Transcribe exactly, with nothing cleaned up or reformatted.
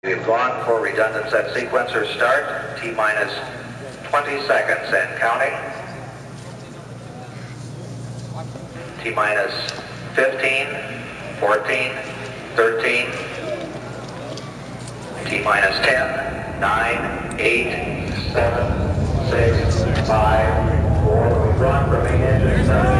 We've gone for redundant set sequencer start, T minus twenty seconds and counting. T minus fifteen, fourteen, thirteen, T minus ten, nine, eight, seven, six, five, four, we've gone for main engine start.